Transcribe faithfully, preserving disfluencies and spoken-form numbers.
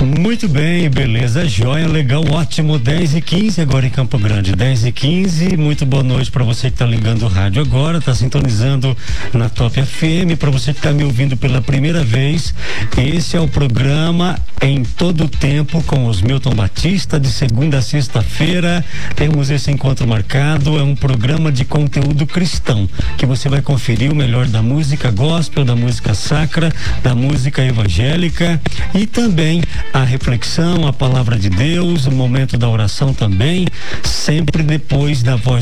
Muito bem, beleza, joia, legal, ótimo. Dez e quinze agora em Campo Grande, dez e quinze. Muito boa noite para você que está ligando o rádio agora, está sintonizando na Top F M. Para você que está me ouvindo pela primeira vez, esse é o programa Em Todo Tempo com os Milton Batista, de segunda a sexta-feira. Temos esse encontro marcado. É um programa de conteúdo cristão que você vai conferir o melhor da música gospel, da música sacra, da música evangélica e também a reflexão, a palavra de Deus, o momento da oração também, sempre depois da voz